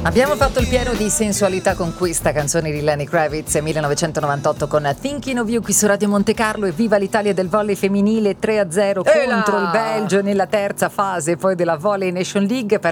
Abbiamo fatto il pieno di sensualità con questa canzone di Lenny Kravitz 1998 con Thinking of You qui su Radio Monte Carlo. E viva l'Italia del volley femminile 3-0 contro il Belgio nella terza fase poi della Volley Nation League.